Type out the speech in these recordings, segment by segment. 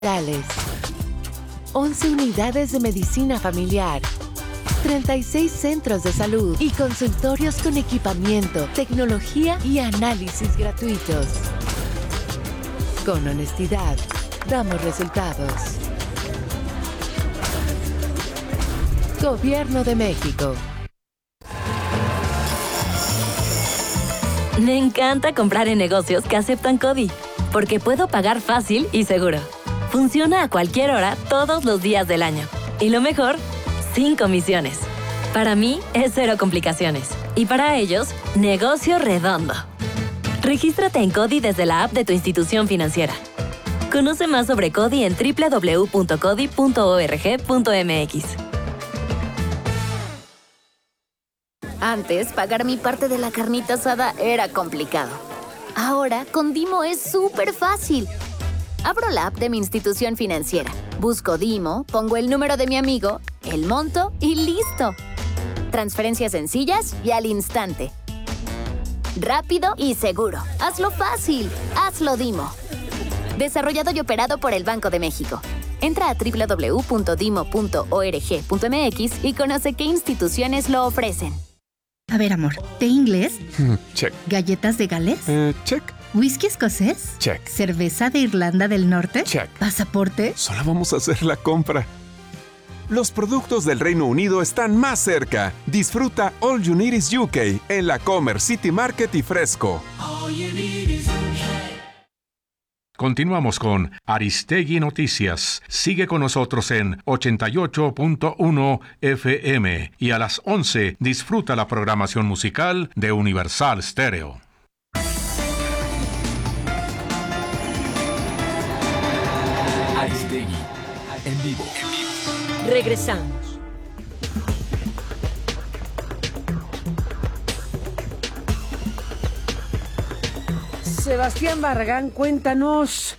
11 unidades de medicina familiar, 36 centros de salud y consultorios con equipamiento, tecnología y análisis gratuitos. Con honestidad, damos resultados. Gobierno de México. Me encanta comprar en negocios que aceptan CODI, porque puedo pagar fácil y seguro. Funciona a cualquier hora, todos los días del año. Y lo mejor, sin comisiones. Para mí, es cero complicaciones. Y para ellos, negocio redondo. Regístrate en CODI desde la app de tu institución financiera. Conoce más sobre CODI en www.codi.org.mx. Antes, pagar mi parte de la carnita asada era complicado. Ahora, con Dimo es súper fácil. Abro la app de mi institución financiera, busco Dimo, pongo el número de mi amigo, el monto y ¡listo! Transferencias sencillas y al instante. Rápido y seguro. Hazlo fácil. Hazlo Dimo. Desarrollado y operado por el Banco de México. Entra a www.dimo.org.mx y conoce qué instituciones lo ofrecen. A ver, amor, ¿té inglés? Check. ¿Galletas de Gales? Check. ¿Whisky escocés? Check. ¿Cerveza de Irlanda del Norte? Check. ¿Pasaporte? Solo vamos a hacer la compra. Los productos del Reino Unido están más cerca. Disfruta All You Need Is UK en la Commerce City Market y Fresco. Continuamos con Aristegui Noticias. Sigue con nosotros en 88.1 FM y a las 11 disfruta la programación musical de Universal Stereo. Aristegui en vivo. Regresamos. Sebastián Barragán, cuéntanos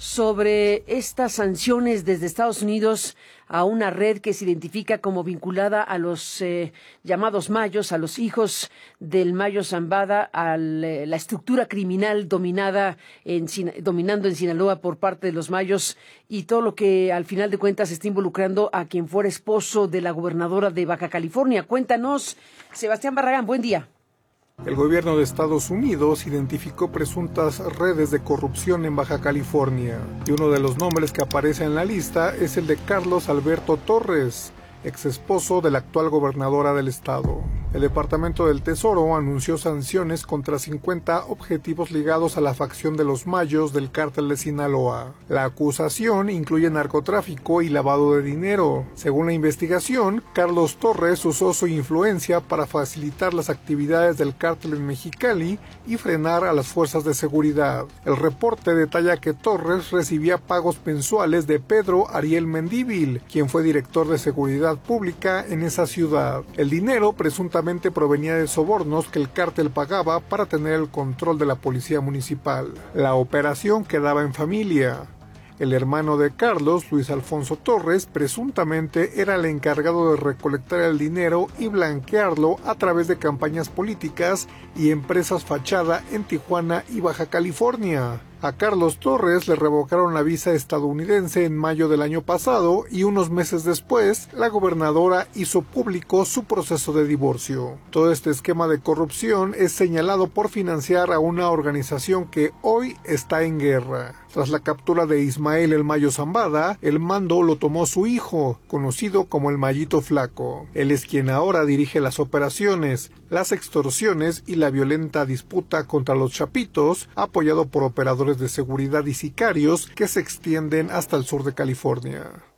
sobre estas sanciones desde Estados Unidos a una red que se identifica como vinculada a los llamados mayos, a los hijos del Mayo Zambada, a la estructura criminal dominando en Sinaloa por parte de los mayos y todo lo que al final de cuentas está involucrando a quien fuera esposo de la gobernadora de Baja California. Cuéntanos, Sebastián Barragán, buen día. El gobierno de Estados Unidos identificó presuntas redes de corrupción en Baja California, y uno de los nombres que aparece en la lista es el de Carlos Alberto Torres, ex esposo de la actual gobernadora del estado. El Departamento del Tesoro anunció sanciones contra 50 objetivos ligados a la facción de los Mayos del cártel de Sinaloa. La acusación incluye narcotráfico y lavado de dinero. Según la investigación, Carlos Torres usó su influencia para facilitar las actividades del cártel en Mexicali y frenar a las fuerzas de seguridad. El reporte detalla que Torres recibía pagos mensuales de Pedro Ariel Mendívil, quien fue director de seguridad pública en esa ciudad. El dinero presuntamente provenía de sobornos que el cártel pagaba para tener el control de la policía municipal. La operación quedaba en familia. El hermano de Carlos, Luis Alfonso Torres, presuntamente era el encargado de recolectar el dinero y blanquearlo a través de campañas políticas y empresas fachada en Tijuana y Baja California. A Carlos Torres le revocaron la visa estadounidense en mayo del año pasado y unos meses después, la gobernadora hizo público su proceso de divorcio. Todo este esquema de corrupción es señalado por financiar a una organización que hoy está en guerra. Tras la captura de Ismael el Mayo Zambada, el mando lo tomó su hijo, conocido como el Mayito Flaco. Él es quien ahora dirige las operaciones, las extorsiones y la violenta disputa contra los Chapitos, apoyado por operadores de seguridad y sicarios que se extienden hasta el sur de California.